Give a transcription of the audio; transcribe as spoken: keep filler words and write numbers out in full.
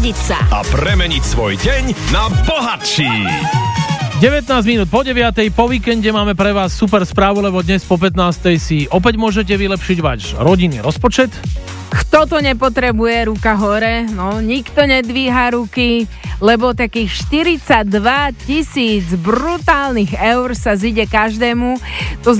Zladiť sa a premeniť svoj deň na bohatší. devätnásť minút po deviatej, po víkende máme pre vás super správu, lebo dnes po pätnástej si opäť môžete vylepšiť váš rodinný rozpočet. Kto to nepotrebuje, ruka hore, no nikto nedvíha ruky, lebo takých štyridsaťdva tisíc brutálnych eur sa zíde každému. To